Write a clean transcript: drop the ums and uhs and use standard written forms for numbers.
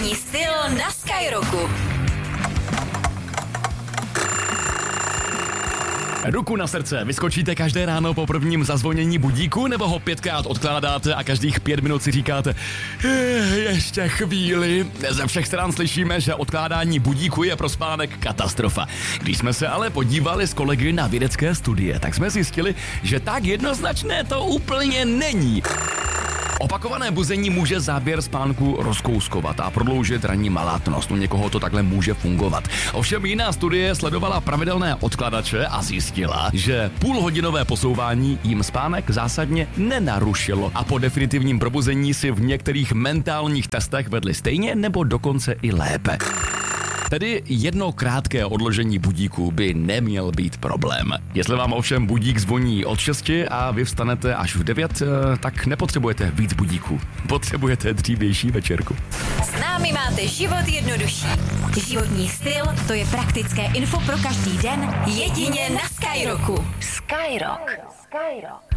Životní styl na Skyrocku. Ruku na srdce, vyskočíte každé ráno po prvním zazvonění budíku, nebo ho 5krát odkládáte a každých 5 minut si říkáte ještě chvíli. Ze všech stran slyšíme, že odkládání budíku je pro spánek katastrofa. Když jsme se ale podívali s kolegy na vědecké studie, tak jsme zjistili, že tak jednoznačné to úplně není. Opakované buzení může záběr spánku rozkouskovat a prodloužit ranní malátnost. U někoho to takhle může fungovat. Ovšem jiná studie sledovala pravidelné odkladače a zjistila, že půlhodinové posouvání jim spánek zásadně nenarušilo a po definitivním probuzení si v některých mentálních testech vedli stejně nebo dokonce i lépe. Tedy jedno krátké odložení budíku by neměl být problém. Jestli vám ovšem budík zvoní od 6 a vy vstanete až v 9, tak nepotřebujete víc budíků. Potřebujete dřívější večerku. S námi máte život jednodušší. Životní styl, to je praktické info pro každý den, jedině na Skyrocku. Skyrock.